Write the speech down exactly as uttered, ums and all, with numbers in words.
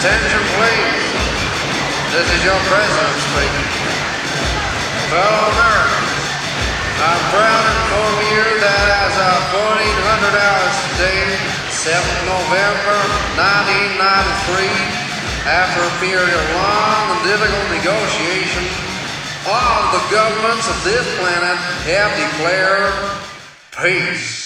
Attention please. This is your president speaking. Fellow Americans, I'm proud to inform you that as of fourteen hundred hours today, seventh of November nineteen ninety-three, after a period of long and difficult negotiation, all of the governments of this planet have declared peace.